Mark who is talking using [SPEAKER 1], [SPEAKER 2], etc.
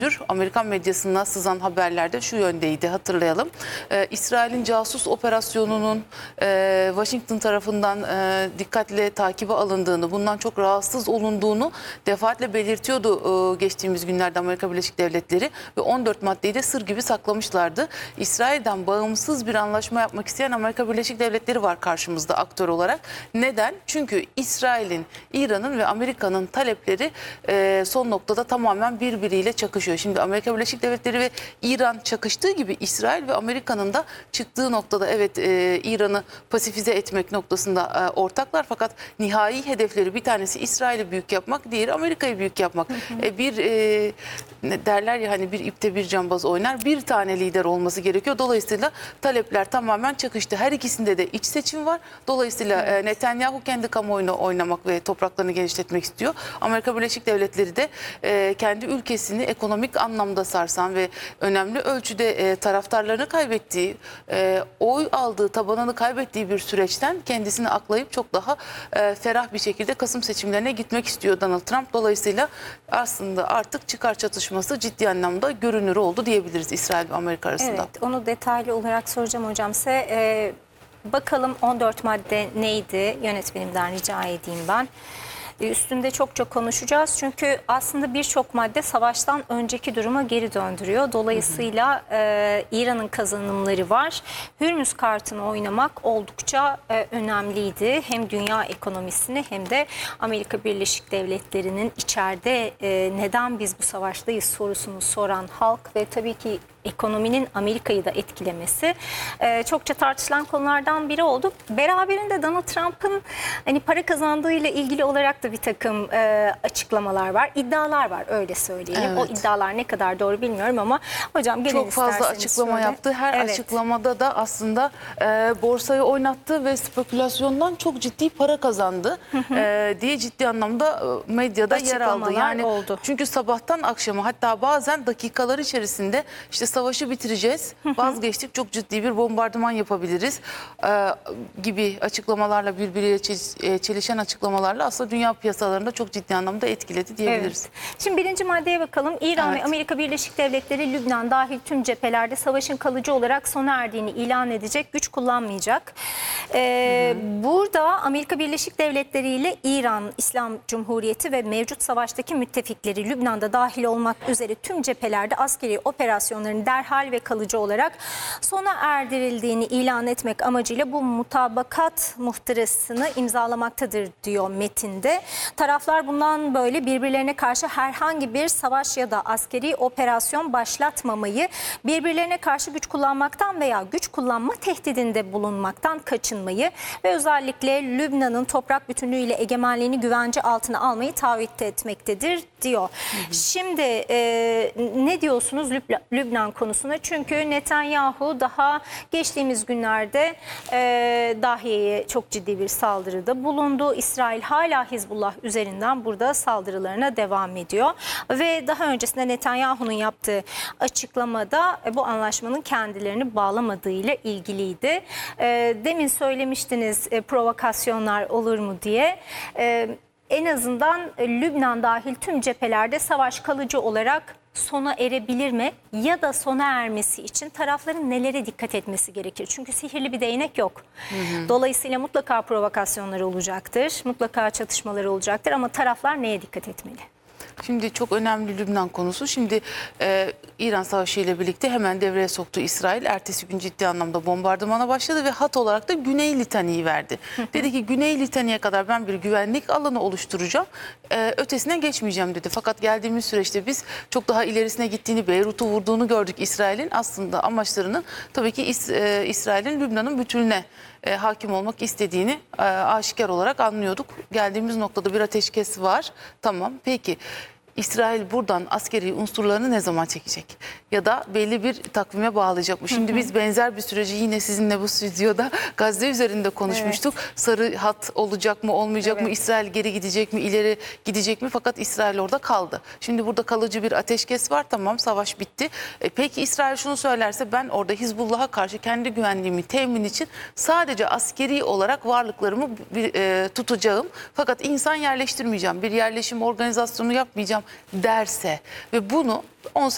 [SPEAKER 1] Amerikan medyasına sızan haberlerde şu yöndeydi, hatırlayalım. İsrail'in casus operasyonunun Washington tarafından dikkatle takibe alındığını, bundan çok rahatsız olunduğunu defaatle belirtiyordu geçtiğimiz günlerde Amerika Birleşik Devletleri ve 14 maddeyi de sır gibi saklamışlardı. İsrail'den bağımsız bir anlaşma yapmak isteyen Amerika Birleşik Devletleri var karşımızda aktör olarak. Neden? Çünkü İsrail'in, İran'ın ve Amerika'nın talepleri son noktada tamamen birbiriyle çakışıyor. Şimdi Amerika Birleşik Devletleri ve İran çakıştığı gibi İsrail ve Amerika'nın da çıktığı noktada evet İran'ı pasifize etmek noktasında ortaklar, fakat nihai hedefleri bir tanesi İsrail'i büyük yapmak, diğeri Amerika'yı büyük yapmak. Derler ya hani bir ipte bir cambaz oynar, bir tane lider olması gerekiyor. Dolayısıyla talepler tamamen çakıştı. Her ikisinde de iç seçim var. Dolayısıyla Netanyahu kendi kamuoyunu oynamak ve topraklarını genişletmek istiyor. Amerika Birleşik Devletleri de kendi ülkesini ekonomik anlamda sarsan ve önemli ölçüde taraftarlarını kaybettiği, oy aldığı, tabanını kaybettiği bir süreçten kendisini aklayıp çok daha ferah bir şekilde Kasım seçimlerine gitmek istiyor Donald Trump. Dolayısıyla aslında artık çıkar çatışması ciddi anlamda görünür oldu diyebiliriz İsrail ve Amerika arasında.
[SPEAKER 2] Evet, onu detaylı olarak soracağım hocam size. Bakalım 14 madde neydi? Yönetmenimden rica edeyim ben. Üstünde çok konuşacağız. Çünkü aslında birçok madde savaştan önceki duruma geri döndürüyor. Dolayısıyla İran'ın kazanımları var. Hürmüz kartını oynamak oldukça önemliydi. Hem dünya ekonomisini hem de Amerika Birleşik Devletleri'nin içeride neden biz bu savaştayız sorusunu soran halk ve tabii ki ekonominin Amerika'yı da etkilemesi çokça tartışılan konulardan biri oldu. Beraberinde Donald Trump'ın hani para kazandığıyla ilgili olarak da bir takım açıklamalar var, iddialar var, öyle söyleyelim. Evet. O iddialar ne kadar doğru bilmiyorum ama hocam genel
[SPEAKER 1] çok fazla açıklama yaptı. Her açıklamada da aslında borsayı oynattı ve spekülasyondan çok ciddi para kazandı diye ciddi anlamda medyada yer aldı. Yani
[SPEAKER 2] oldu.
[SPEAKER 1] Çünkü sabahtan akşama, hatta bazen dakikalar içerisinde işte savaşı bitireceğiz, vazgeçtik, çok ciddi bir bombardıman yapabiliriz gibi açıklamalarla, birbiriyle çelişen açıklamalarla aslında dünya piyasalarında çok ciddi anlamda etkiledi diyebiliriz.
[SPEAKER 2] Evet. Şimdi birinci maddeye bakalım. İran ve Amerika Birleşik Devletleri Lübnan dahil tüm cephelerde savaşın kalıcı olarak sona erdiğini ilan edecek, güç kullanmayacak. Burada Amerika Birleşik Devletleri ile İran İslam Cumhuriyeti ve mevcut savaştaki müttefikleri Lübnan'da dahil olmak üzere tüm cephelerde askeri operasyonların derhal ve kalıcı olarak sona erdirildiğini ilan etmek amacıyla bu mutabakat muhtırasını imzalamaktadır diyor metinde. Taraflar bundan böyle birbirlerine karşı herhangi bir savaş ya da askeri operasyon başlatmamayı, birbirlerine karşı güç kullanmaktan veya güç kullanma tehdidinde bulunmaktan kaçınmayı ve özellikle Lübnan'ın toprak bütünlüğü ile egemenliğini güvence altına almayı taahhüt etmektedir diyor. Şimdi ne diyorsunuz Lübnan konusuna? Çünkü Netanyahu daha geçtiğimiz günlerde Dahiye'ye çok ciddi bir saldırıda bulundu. İsrail hala Hizbullah üzerinden burada saldırılarına devam ediyor. Ve daha öncesinde Netanyahu'nun yaptığı açıklamada bu anlaşmanın kendilerini bağlamadığıyla ilgiliydi. Demin söylemiştiniz provokasyonlar olur mu diye. En azından Lübnan dahil tüm cephelerde savaş kalıcı olarak sona erebilir mi? Ya da sona ermesi için tarafların nelere dikkat etmesi gerekir? Çünkü sihirli bir değnek yok. Dolayısıyla mutlaka provokasyonlar olacaktır. Mutlaka çatışmalar olacaktır ama taraflar neye dikkat etmeli?
[SPEAKER 1] Şimdi çok önemli Lübnan konusu. Şimdi İran Savaşı ile birlikte hemen devreye soktu İsrail. Ertesi gün ciddi anlamda bombardımana başladı ve hat olarak da Güney Litani'yi verdi. Dedi ki Güney Litani'ye kadar ben bir güvenlik alanı oluşturacağım. Ötesine geçmeyeceğim dedi. Fakat geldiğimiz süreçte biz çok daha ilerisine gittiğini, Beyrut'u vurduğunu gördük İsrail'in. Aslında amaçlarının tabii ki İsrail'in Lübnan'ın bütününe hakim olmak istediğini aşikar olarak anlıyorduk. Geldiğimiz noktada bir ateşkes var. Tamam, peki İsrail buradan askeri unsurlarını ne zaman çekecek? Ya da belli bir takvime bağlayacak mı? Şimdi biz benzer bir süreci yine sizinle bu stüdyoda Gazze üzerinde konuşmuştuk. Evet. Sarı hat olacak mı, olmayacak mı? İsrail geri gidecek mi, ileri gidecek mi? Fakat İsrail orada kaldı. Şimdi burada kalıcı bir ateşkes var. Tamam, savaş bitti. Peki İsrail şunu söylerse, ben orada Hizbullah'a karşı kendi güvenliğimi temin için sadece askeri olarak varlıklarımı tutacağım. Fakat insan yerleştirmeyeceğim. Bir yerleşim organizasyonu yapmayacağım derse ve bunu 10